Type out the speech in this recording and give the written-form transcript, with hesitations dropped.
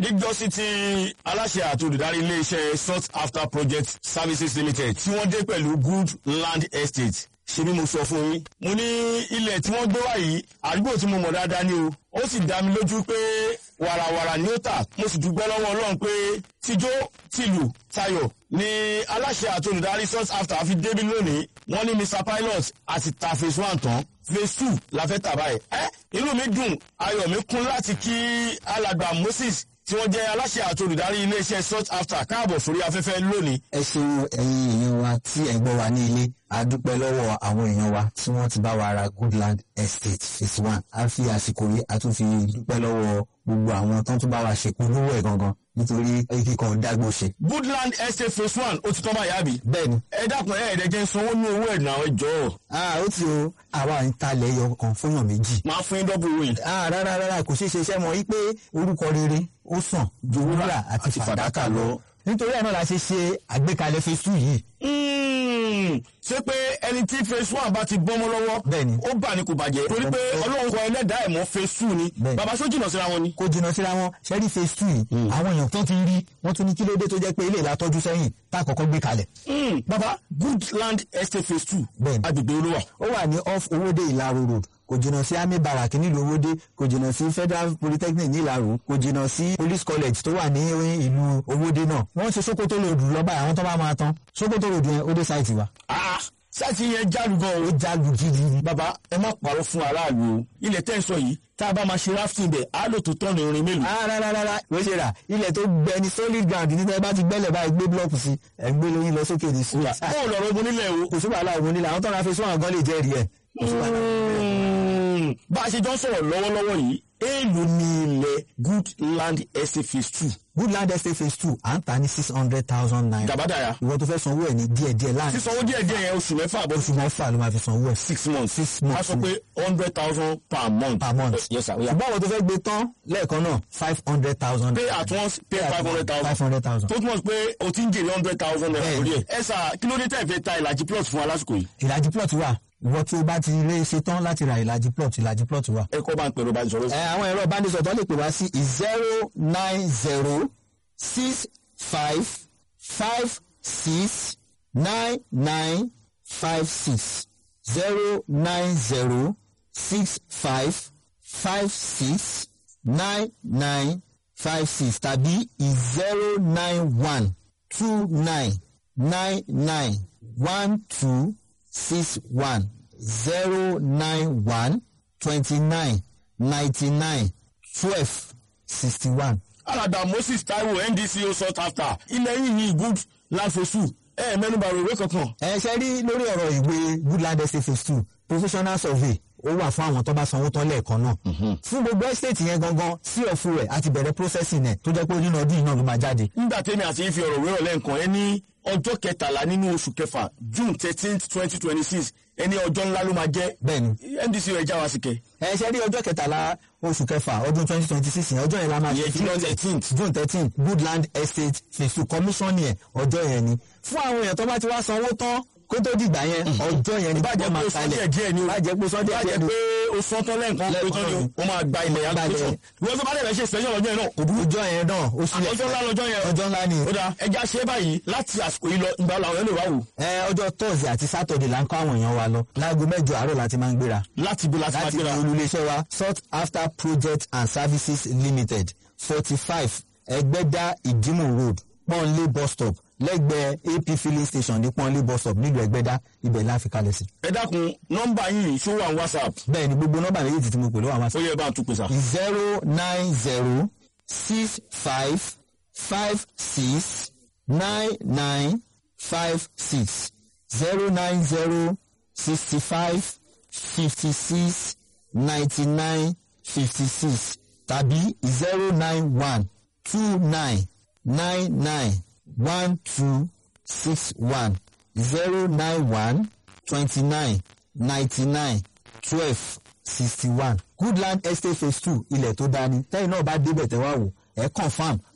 níjọ́sí tí aláṣẹ àti olùdarí iléeṣẹ́ sought after project services limited tí wọ́n dé pẹ̀lú good land estate ṣe bí mo sọ fún yín. mo ní ilẹ̀ tí wọ́n gbé wá yìí àdúgbò tí mo mọ̀ dáadáa ni o. ó sì dá mi lójú pé wàràwàrà ni ó tà. mo sì dúpẹ́ lọ́wọ́ Ọlọ́run pé tíjó tìlù tayọ̀ ni aláṣẹ àti olùdarí sought after fi débi lónìí. wọ́n ní Mr Pilot àti ta phase 1 tán phase 2 la fẹ́ tà báyìí. inú mi dùn ayọ̀ mi kún láti kí alàgbà Moses tí wọ́n jẹ́ aláṣẹ àti olùdarí iléeṣẹ́ sought after káàbọ̀ sórí afẹ́fẹ́ lónìí. ẹ ṣeun ẹ̀yin èèyàn wa tí ẹ gbọ́ wa ní ilé a dúpẹ́ lọ́wọ́ àwọn èèyàn wa tí wọ́n ti bá wa ra Goodland Estate phase 1. a fi àsìkò yìí a tún fi dúpẹ́ lọ́wọ́ gbogbo àwọn tó tún bá wa ṣe polówó ẹ̀ gangan nítorí kíkan dágbó ṣe. Goodland Estate phase 1 ó ti tán báyìí àbí. bẹ́ẹ̀ni. ẹ dákun ẹ̀ẹ́dẹ̀jẹ̀ ń sanwó ní owó ẹ̀ náà ẹ jọ̀ọ́. ó ti o àwa ń talẹ̀ ẹyọ kan fúnyàn méjì. máa fún yín dọ́bù owó yìí. rárá kò ṣeé ṣe iṣẹ́ mọ́ wípé orúkọ rere ó sàn ju wúrà àti fàdákà lọ. nítorí ẹ̀ náà la ṣe ṣe àgbékalẹ̀ phase 2 yìí. ṣé pé ẹni tí phase 1 bá ti bọ́mọ́ lọ́wọ́ bẹ́ẹ̀ni ó bà ní kò bàjẹ́ torí pé Ọlọ́run kọ ẹlẹ́dàá ẹ̀ mọ́ phase 2 ni. bàbá sọ jìnnà síra wọn ni. kò jìnnà síra wọn ṣẹ́rí phase 2 yìí àwọn èèyàn tó ti rí wọ́n tún ní kí ló dé tó jẹ́ pé ilé ìlàtọ́jú sẹ́yìn tá a kọ́kọ́ gbé kalẹ̀. bàbá Goodland Estate phase 2 bẹ́ẹ̀ni agbègbè olówà. ó wà ní off Owódé Ìlaro road kò jìnnà sí Army Barrack nílùú Owódé kò jìnnà sí Federal Polytechnic ní Ìlaro kò jìnnà sí Police College tó wà ní ìlú Owódé náà. wọ́n ṣe Sókótó road lọ́ba àwọn tó bá máa tán Sókótó road yẹn ó dé sáìtì wa. sáìtì yẹn jálù gan o. jálù gidi. bàbá ẹ má parọ́ fún aráàlú o. ilẹ̀ tẹ́ ń sọ yìí tá a bá máa ṣe rafting bẹ̀ á lò tó tọ́nu irin mélòó. rárá wọ́n ṣe rà ilẹ̀ tó gbẹ ní solid ground níta ẹ bá ti gbẹ́lẹ̀ báyìí gbé blọọkù sí ẹ̀ ń gbé lóyún lọ sókè ní sùúrù. ó lọ̀rọ̀ ogun nílẹ̀ o. kò sí wàhálà ogun nílẹ̀ àwọn tó ra phase 1 gan lè jẹ́rìí ẹ̀. bá a ṣe jọ ń sọ̀rọ̀ lọ́wọ́lọ́wọ́ yìí èèlò ní ilẹ̀ Goodland Estate phase 2. Goodland Estate phase 2 à ń tà ní 600,000 naira. gàbádàyà. ìwọ tó fẹ́ sanwó ẹ̀ ní díẹ̀díẹ̀ láàrin. sísanwó díẹ̀díẹ̀ yẹn oṣù mẹ́fà àbọ̀. oṣù mẹ́fà ló máa fi sanwó ẹ̀. 6 months. 6 months. a sọ pé 100,000 per month. per month. yes sir. ṣùgbọ́n àwọn tó fẹ́ gbé tán lẹ́ẹ̀kan náà 500,000. pay at once pay 500,000. 500,000. tó túmọ̀ sí pé o ti ń jèrè 100,000 naira lórí ẹ̀. ẹ sà kí ló dé tẹ̀ fẹ́ ta ìlàjì plot fún wa lásìkò yìí. ìlàjì plot wà ìwọ tí o bá ti lè ṣe tán láti ra ìlàjì plot wà. ẹ kọ́ bá ń pèrò bá ń sọ̀rọ̀. àwọn ẹ̀rọ ìbánisọ̀rọ̀ tó lè pè wá sí 09065569956 09065569956 tàbí 09129991261 09129991261. alàgbà Moses Taiwo NDCO sought after ilẹ̀ yìí ní Goodland phase 2 mẹ́nubà ìwé kankan. ṣe rí lórí ọ̀rọ̀ ìwé Goodland Estate phase 2 professional survey ó wà fún àwọn tó bá sanwó tán lẹ́ẹ̀kan náà. fún gbogbo estate yẹn gangan sí ọ̀fun rẹ̀ àti bẹ̀rẹ̀ processing ẹ̀ tó jẹ́ pé nínú ọdún yìí náà ló máa jáde. nígbà tẹ́mi àti yín fi ọ̀rọ̀ wérò lẹ́ǹkan ẹ ní ọjọ́ 13 nínú oṣù kẹfà June 13th 2026 ẹni ọjọ́ ńlá ló máa jẹ́. bẹ́ẹ̀ni NDC rẹ̀ já wa sí kẹ. ṣe rí ọjọ́ 13 oṣù kẹfà ọdún 2026 yẹn ọjọ́ yẹn la máa ṣe June 13th Goodland Estate phase 2 commission yẹn ọjọ́ yẹn ni fún àwọn èèyàn tó bá ti wá sanwó tán kó tó dìgbà yẹn ọjọ́ yẹn ni bàjẹ́ pé sọ́dẹ̀ díẹ̀ ni o bàjẹ́ pé sọ́dẹ̀ díẹ̀ ni o bàjẹ́ pé o sọ́tọ́ lẹ́ǹkan pé tán ni o máa gba ilẹ̀ application ìwọ́n tó bá dẹ̀ ṣe special ọjọ́ yẹn náà kò burú. ọjọ́ yẹn náà ó sílẹ̀ ọjọ́ ńlá lọ́jọ́ yẹn ọjọ́ ńlá ni. ó dáa ẹja ṣe báyìí láti àsìkò yìí lọ ìgbà làwọn yẹn lè wá wò. ọjọ́ Thursday àti Saturday là ń kọ́ àwọn èèyàn wa lọ láago 8 àárọ̀ láti máa ń gbéra. láti ibo láti máa gbéra. láti olùléṣẹ́ wa sought after project and services limited 45 Ẹgbẹ́dá Ìdímù road Pọ́nlé bus stop lẹ́gbẹ̀ẹ́ AP filling station ní Pọ́nlé bus stop nílùú Ẹgbẹ́dá ibẹ̀ la fi kalẹ̀ sí. ẹ dákun nọ́mbà yìí ṣó wà ní WhatsApp. bẹ́ẹ̀ ni gbogbo nọ́mbà méjèèjì tí mo pè ló wà WhatsApp. ó yẹ bá a tún pè sá. 09065569956 09065569956 tàbí 09129991261 09129991261. Goodland Estate phase 2 ilẹ̀ tó dání tẹ́yìn náà bá débẹ̀ tẹ́wàá wò ẹ̀ confam